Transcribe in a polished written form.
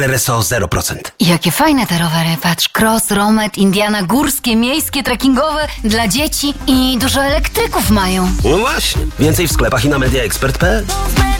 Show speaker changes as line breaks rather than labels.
Diesel Reso 0%.
Jakie fajne te rowery. Patrz, cross, romet, Indiana, górskie, miejskie, trekkingowe, dla dzieci i dużo elektryków mają.
No właśnie. Więcej w sklepach i na mediaexpert.pl.